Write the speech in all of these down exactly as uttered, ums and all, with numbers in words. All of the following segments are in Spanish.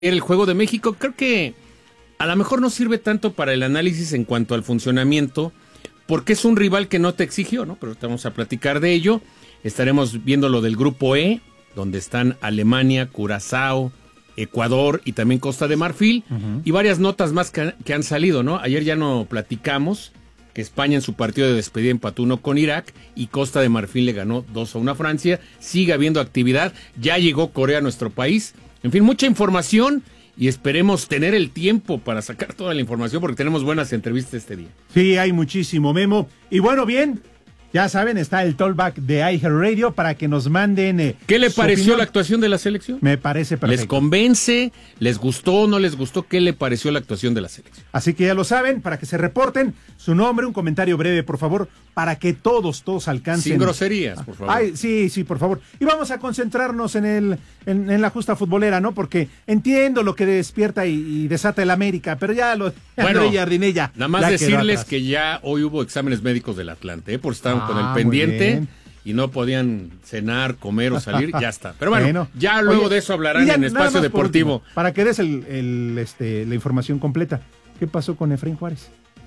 El juego de México creo que a lo mejor no sirve tanto para el análisis en cuanto al funcionamiento, porque es un rival que no te exigió, ¿no? Pero vamos a platicar de ello. Estaremos viendo lo del grupo E, donde están Alemania, Curazao, Ecuador y también Costa de Marfil, uh-huh. y varias notas más que, que han salido, ¿no? Ayer ya no platicamos que España en su partido de despedida empató uno con Irak y Costa de Marfil le ganó dos a uno a Francia. Sigue habiendo actividad, ya llegó Corea a nuestro país. En fin, mucha información y esperemos tener el tiempo para sacar toda la información porque tenemos buenas entrevistas este día. Sí, hay muchísimo, Memo. Y bueno, bien, ya saben, está el Talkback de iHeartRadio para que nos manden... Eh, ¿Qué le pareció opinión? La actuación de la selección? Me parece perfecto. ¿Les convence? ¿Les gustó? ¿No les gustó? ¿Qué le pareció la actuación de la selección? Así que ya lo saben, para que se reporten su nombre, un comentario breve, por favor, para que todos, todos alcancen... Sin groserías, por favor. Ay, sí, sí, por favor. Y vamos a concentrarnos en el en, en la justa futbolera, ¿no? Porque entiendo lo que despierta y, y desata el América, pero ya lo... Bueno, André Jardinella, nada más decirles que ya hoy hubo exámenes médicos del Atlante, ¿eh? Por estar ah, con el pendiente y no podían cenar, comer o salir, ya está. Pero bueno, bueno ya luego Oye, de eso hablarán en Espacio Deportivo. Último, para que des el, el, este, la información completa. ¿Qué pasó con Efraín Juárez?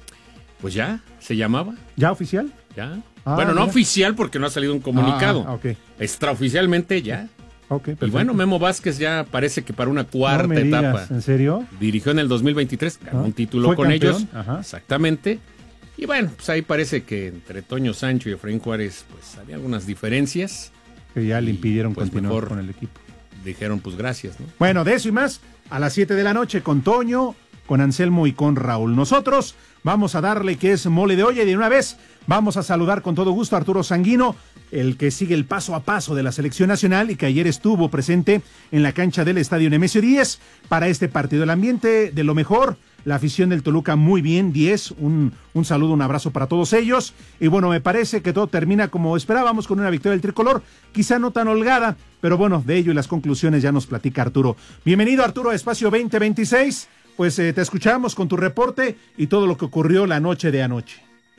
Pues ya, se llamaba. ¿Ya oficial? Ya. Ah, bueno, no mira. Oficial porque no ha salido un comunicado. Ah, okay. Extraoficialmente ya. Okay, y bueno, Memo Vázquez ya parece que para una cuarta no etapa. Digas, ¿en serio? Dirigió en el dos mil veintitrés, ganó ah, un título con campeón? ellos. Ajá. Exactamente. Y bueno, pues ahí parece que entre Toño Sancho y Efraín Juárez, pues había algunas diferencias. Que ya le impidieron y, pues, continuar con el equipo. Dijeron, pues gracias, ¿no? Bueno, de eso y más, a las siete de la noche con Toño, con Anselmo y con Raúl. Nosotros vamos a darle que es mole de olla y de una vez vamos a saludar con todo gusto a Arturo Sanguino, el que sigue el paso a paso de la selección nacional y que ayer estuvo presente en la cancha del Estadio Nemesio diez para este partido. El ambiente de lo mejor, la afición del Toluca muy bien, diez, un, un saludo, un abrazo para todos ellos. Y bueno, me parece que todo termina como esperábamos con una victoria del tricolor, quizá no tan holgada, pero bueno, de ello y las conclusiones ya nos platica Arturo. Bienvenido Arturo a Espacio veinte veintiséis, pues eh, te escuchamos con tu reporte y todo lo que ocurrió la noche de anoche.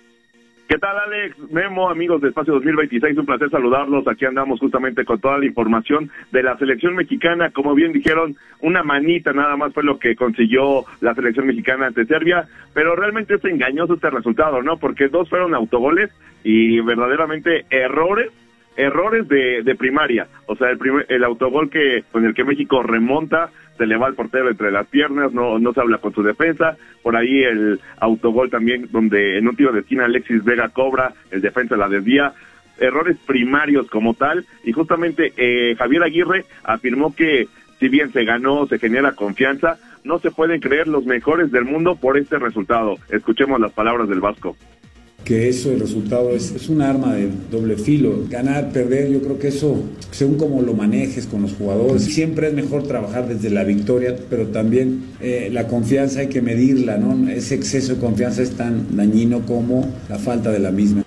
¿Qué tal, Alex? Memo, amigos de Espacio dos mil veintiséis, un placer saludarlos. Aquí andamos justamente con toda la información de la selección mexicana. Como bien dijeron, una manita nada más fue lo que consiguió la selección mexicana ante Serbia, pero realmente es engañoso este resultado, ¿no? Porque dos fueron autogoles y verdaderamente errores, errores de, de primaria. O sea, el, primer, el autogol que con el que México remonta, se le va al portero entre las piernas, no no se habla con su defensa, por ahí el autogol también donde en un tiro de esquina Alexis Vega cobra, el defensa la desvía, errores primarios como tal, y justamente eh, Javier Aguirre afirmó que si bien se ganó, se genera confianza, no se pueden creer los mejores del mundo por este resultado. Escuchemos las palabras del Vasco. Que eso, el resultado es, es un arma de doble filo, ganar, perder, yo creo que eso, según cómo lo manejes con los jugadores, siempre es mejor trabajar desde la victoria, pero también eh, la confianza hay que medirla, ¿no? Ese exceso de confianza es tan dañino como la falta de la misma.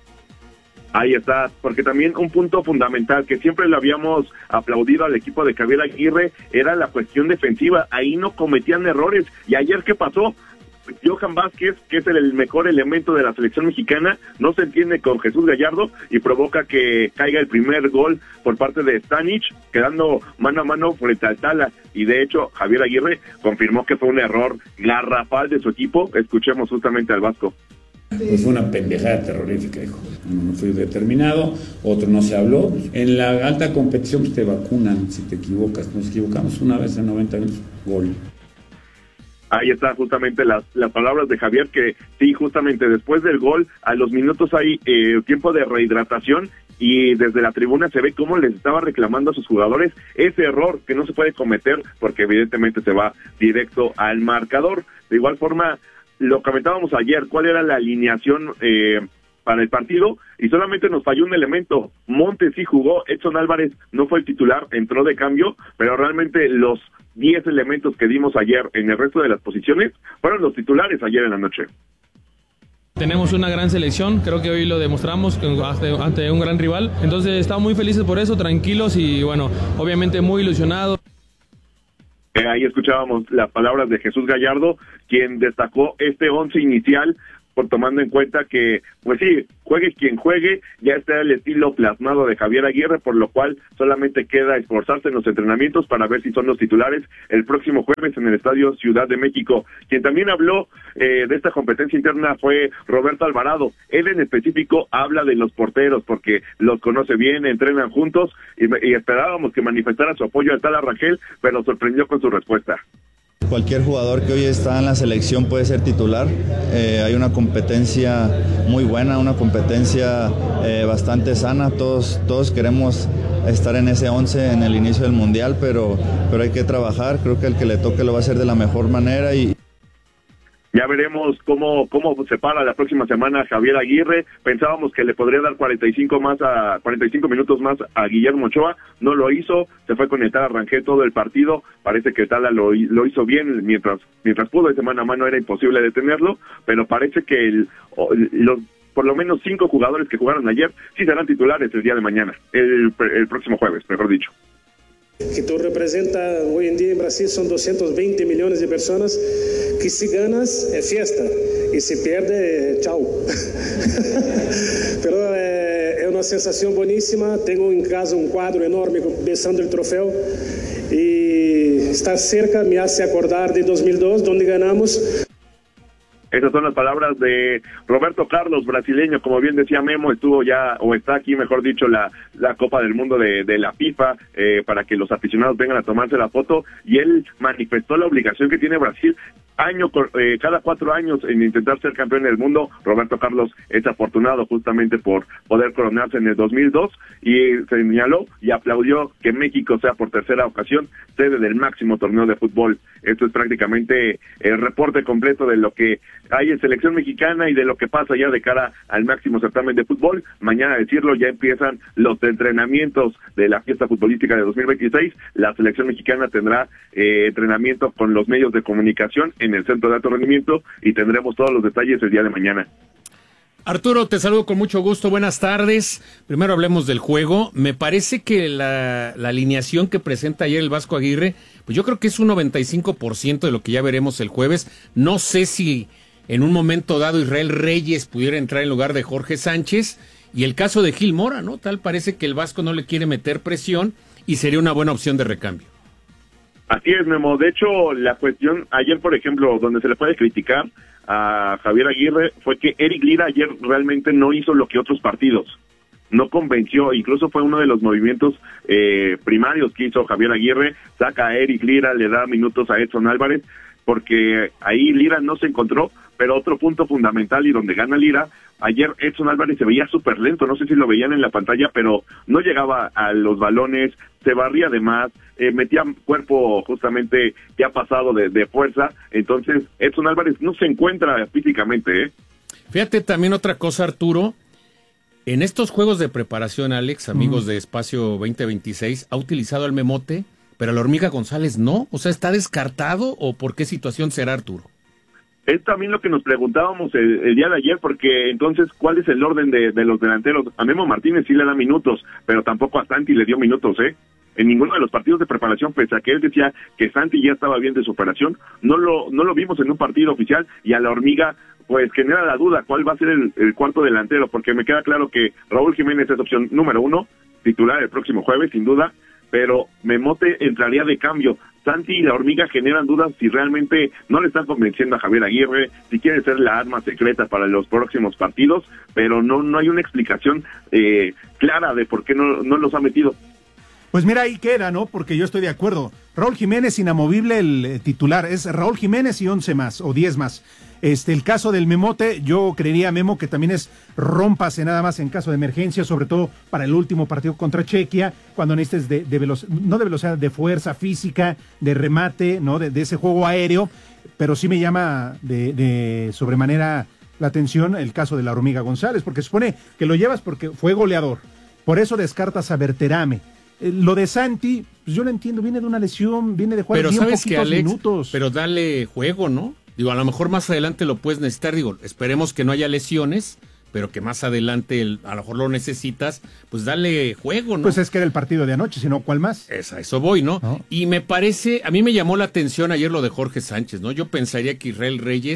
Ahí está, porque también un punto fundamental que siempre le habíamos aplaudido al equipo de Javier Aguirre era la cuestión defensiva, ahí no cometían errores, y ayer ¿qué pasó? Johan Vázquez, que es el mejor elemento de la selección mexicana, no se entiende con Jesús Gallardo y provoca que caiga el primer gol por parte de Stanic, quedando mano a mano frente al Tala. Y de hecho, Javier Aguirre confirmó que fue un error garrafal de su equipo. Escuchemos justamente al Vasco. Pues fue una pendejada terrorífica, hijo. Uno no fue determinado, otro no se habló. En la alta competición pues te vacunan si te equivocas. Nos equivocamos una vez en noventa minutos, gol. Ahí está justamente las, las palabras de Javier, que sí, justamente después del gol, a los minutos hay eh, tiempo de rehidratación y desde la tribuna se ve cómo les estaba reclamando a sus jugadores ese error que no se puede cometer porque evidentemente se va directo al marcador. De igual forma, lo comentábamos ayer, cuál era la alineación eh, para el partido y solamente nos falló un elemento. Montes sí jugó, Edson Álvarez no fue el titular, entró de cambio, pero realmente los diez elementos que dimos ayer en el resto de las posiciones fueron los titulares ayer en la noche. Tenemos una gran selección, creo que hoy lo demostramos ante un gran rival, entonces estamos muy felices por eso, tranquilos y bueno, obviamente muy ilusionados. Eh, ahí escuchábamos las palabras de Jesús Gallardo, quien destacó este once inicial por tomando en cuenta que, pues sí, juegue quien juegue, ya está el estilo plasmado de Javier Aguirre, por lo cual solamente queda esforzarse en los entrenamientos para ver si son los titulares el próximo jueves en el Estadio Ciudad de México. Quien también habló eh, de esta competencia interna fue Roberto Alvarado. Él en específico habla de los porteros porque los conoce bien, entrenan juntos y, y esperábamos que manifestara su apoyo al Tala Rangel, pero sorprendió con su respuesta. Cualquier jugador que hoy está en la selección puede ser titular. Eh, hay una competencia muy buena, una competencia eh, bastante sana. Todos, todos queremos estar en ese once en el inicio del Mundial, pero, pero hay que trabajar. Creo que el que le toque lo va a hacer de la mejor manera y ya veremos cómo cómo se para la próxima semana Javier Aguirre. Pensábamos que le podría dar cuarenta y cinco más a cuarenta y cinco minutos más a Guillermo Ochoa, no lo hizo, se fue con el Tala Rangel todo el partido. Parece que Tala lo, lo hizo bien mientras mientras pudo, de semana a mano era imposible detenerlo, pero parece que el, los por lo menos cinco jugadores que jugaron ayer sí serán titulares el día de mañana, el, el próximo jueves, mejor dicho. Que tú representas hoy en día en Brasil son doscientos veinte millones de personas que si ganas es fiesta y si pierde, chao. Pero eh, es una sensación buenísima. Tengo en casa un cuadro enorme besando el trofeo y estar cerca me hace acordar de dos mil dos donde ganamos. Esas son las palabras de Roberto Carlos, brasileño, como bien decía Memo, estuvo ya, o está aquí, mejor dicho, la, la Copa del Mundo de, de la FIFA, eh, para que los aficionados vengan a tomarse la foto, y él manifestó la obligación que tiene Brasil año eh, cada cuatro años en intentar ser campeón del mundo. Roberto Carlos es afortunado justamente por poder coronarse en el dos mil dos y señaló y aplaudió que México sea por tercera ocasión sede del máximo torneo de fútbol. Esto es prácticamente el reporte completo de lo que hay en selección mexicana y de lo que pasa ya de cara al máximo certamen de fútbol. Mañana, decirlo, ya empiezan los entrenamientos de la fiesta futbolística de dos mil veintiséis. La selección mexicana tendrá eh, entrenamiento con los medios de comunicación en el Centro de Alto Rendimiento y tendremos todos los detalles el día de mañana. Arturo, te saludo con mucho gusto, buenas tardes. Primero hablemos del juego. Me parece que la, la alineación que presenta ayer el Vasco Aguirre, pues yo creo que es un noventa y cinco por ciento de lo que ya veremos el jueves. No sé si en un momento dado Israel Reyes pudiera entrar en lugar de Jorge Sánchez, y el caso de Gil Mora, ¿no? Tal parece que el Vasco no le quiere meter presión y sería una buena opción de recambio. Así es, Memo. De hecho, la cuestión ayer, por ejemplo, donde se le puede criticar a Javier Aguirre fue que Eric Lira ayer realmente no hizo lo que otros partidos. No convenció, incluso fue uno de los movimientos eh, primarios que hizo Javier Aguirre. Saca a Eric Lira, le da minutos a Edson Álvarez, porque ahí Lira no se encontró. Pero otro punto fundamental y donde gana Lira, ayer Edson Álvarez se veía súper lento, no sé si lo veían en la pantalla, pero no llegaba a los balones, se barría de más, eh, metía cuerpo justamente ya pasado de, de fuerza. Entonces Edson Álvarez no se encuentra físicamente, ¿eh? Fíjate también otra cosa, Arturo, en estos juegos de preparación, Alex, amigos mm. de Espacio veinte veintiséis, ha utilizado al Memote, pero a la Hormiga González no, o sea, ¿está descartado o por qué situación será, Arturo? Es también lo que nos preguntábamos el, el día de ayer, porque entonces, ¿cuál es el orden de, de los delanteros? A Memo Martínez sí le da minutos, pero tampoco a Santi le dio minutos, ¿eh? En ninguno de los partidos de preparación, pese a que él decía que Santi ya estaba bien de su operación, no lo no lo vimos en un partido oficial, y a la Hormiga pues genera la duda cuál va a ser el, el cuarto delantero, porque me queda claro que Raúl Jiménez es opción número uno, titular el próximo jueves, sin duda, pero Memote entraría de cambio. Santi y la Hormiga generan dudas si realmente no le están convenciendo a Javier Aguirre, si quiere ser la arma secreta para los próximos partidos, pero no no hay una explicación eh, clara de por qué no, no los ha metido. Pues mira, ahí queda, ¿no? Porque yo estoy de acuerdo. Raúl Jiménez, inamovible el eh, titular, es Raúl Jiménez y once más, o diez más. Este, el caso del Memote, yo creería, Memo, que también es rómpase nada más en caso de emergencia, sobre todo para el último partido contra Chequia, cuando necesites de, de velocidad, no de velocidad, de fuerza física, de remate, ¿no? De, de ese juego aéreo, pero sí me llama de, de sobremanera la atención el caso de la Hormiga González, porque se supone que lo llevas porque fue goleador, por eso descartas a Berterame. Eh, lo de Santi, pues yo lo entiendo, viene de una lesión, viene de jugar pero bien sabes poquitos que, Alex, minutos. Pero dale juego, ¿no? Digo, a lo mejor más adelante lo puedes necesitar, digo, esperemos que no haya lesiones, pero que más adelante el, a lo mejor lo necesitas, pues dale juego, ¿no? Pues es que era el partido de anoche, si no, ¿cuál más? Es, a eso voy, ¿no? ¿no? Y me parece, a mí me llamó la atención ayer lo de Jorge Sánchez, ¿no? Yo pensaría que Israel Reyes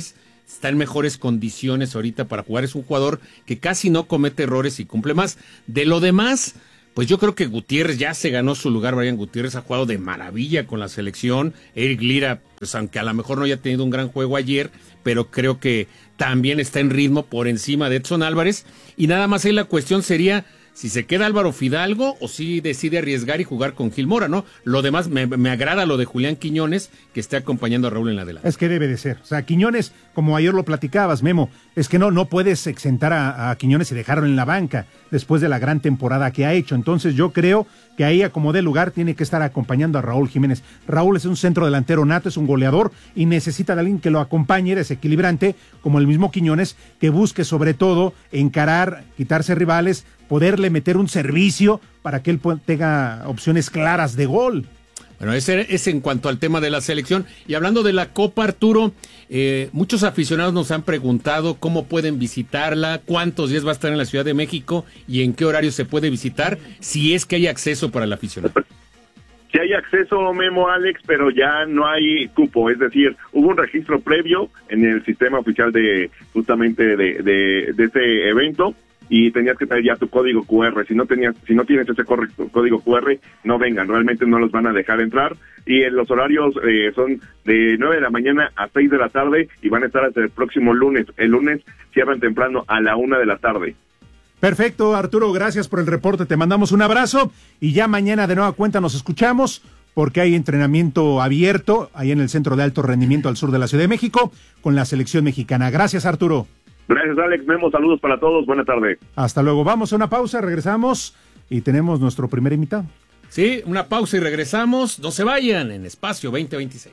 está en mejores condiciones ahorita para jugar. Es un jugador que casi no comete errores y cumple más. De lo demás, pues yo creo que Gutiérrez ya se ganó su lugar. Brian Gutiérrez ha jugado de maravilla con la selección. Eric Lira, pues aunque a lo mejor no haya tenido un gran juego ayer, pero creo que también está en ritmo por encima de Edson Álvarez. Y nada más ahí la cuestión sería si se queda Álvaro Fidalgo o si decide arriesgar y jugar con Gil Mora, ¿no? Lo demás, me, me agrada lo de Julián Quiñones, que esté acompañando a Raúl en la delantera. Es que debe de ser. O sea, Quiñones, como ayer lo platicabas, Memo, es que no, no puedes exentar a, a Quiñones y dejarlo en la banca después de la gran temporada que ha hecho. Entonces yo creo que ahí, a como dé lugar, tiene que estar acompañando a Raúl Jiménez. Raúl es un centro delantero nato, es un goleador y necesita de alguien que lo acompañe, desequilibrante, como el mismo Quiñones, que busque sobre todo encarar, quitarse rivales, poderle meter un servicio para que él tenga opciones claras de gol. Bueno, ese es en cuanto al tema de la selección. Y hablando de la Copa, Arturo, eh, muchos aficionados nos han preguntado cómo pueden visitarla, cuántos días va a estar en la Ciudad de México y en qué horario se puede visitar, si es que hay acceso para el aficionado. Sí hay acceso, Memo, Alex, pero ya no hay cupo, es decir, hubo un registro previo en el sistema oficial de justamente de, de, de este evento, y tenías que traer ya tu código cu erre. Si no tenías, si no tienes ese correcto, código cu erre, no vengan, realmente no los van a dejar entrar. Y en los horarios eh, son de nueve de la mañana a seis de la tarde y van a estar hasta el próximo lunes. El lunes cierran temprano a la una de la tarde. Perfecto, Arturo, gracias por el reporte, te mandamos un abrazo y ya mañana de nueva cuenta nos escuchamos porque hay entrenamiento abierto ahí en el Centro de Alto Rendimiento al sur de la Ciudad de México con la selección mexicana. Gracias, Arturo. Gracias, Alex. Memo, saludos para todos. Buenas tardes. Hasta luego. Vamos a una pausa, regresamos y tenemos nuestro primer invitado. Sí, una pausa y regresamos. No se vayan en Espacio veinte veintiséis.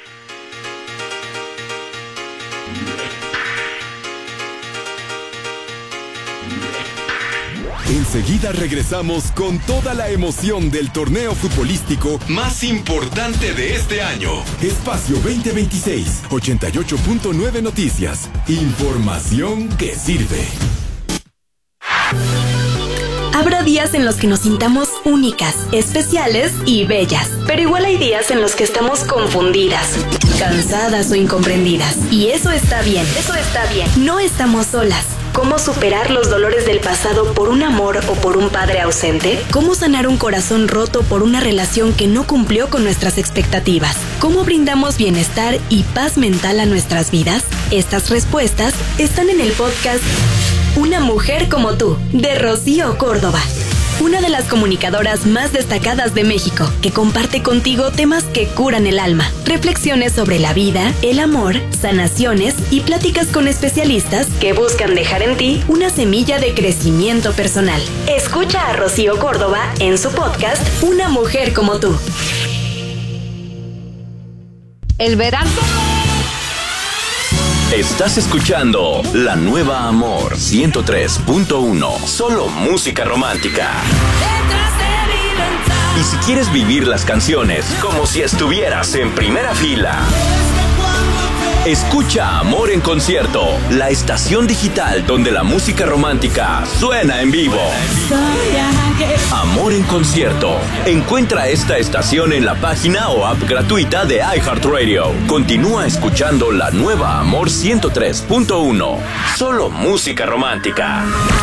Enseguida regresamos con toda la emoción del torneo futbolístico más importante de este año. Espacio veinte veintiséis, ochenta y ocho punto nueve Noticias. Información que sirve. Habrá días en los que nos sintamos únicas, especiales y bellas. Pero igual hay días en los que estamos confundidas, cansadas o incomprendidas. Y eso está bien, eso está bien. No estamos solas. ¿Cómo superar los dolores del pasado por un amor o por un padre ausente? ¿Cómo sanar un corazón roto por una relación que no cumplió con nuestras expectativas? ¿Cómo brindamos bienestar y paz mental a nuestras vidas? Estas respuestas están en el podcast Una mujer como tú, de Rocío Córdoba. Una de las comunicadoras más destacadas de México, que comparte contigo temas que curan el alma, reflexiones sobre la vida, el amor, sanaciones y pláticas con especialistas que buscan dejar en ti una semilla de crecimiento personal. Escucha a Rocío Córdoba en su podcast Una mujer como tú. El verano. Estás escuchando La Nueva Amor ciento tres punto uno. Solo música romántica. Y si quieres vivir las canciones como si estuvieras en primera fila, escucha Amor en Concierto, la estación digital donde la música romántica suena en vivo. Amor en Concierto. Encuentra esta estación en la página o app gratuita de iHeartRadio. Continúa escuchando La Nueva Amor ciento tres punto uno. Solo música romántica.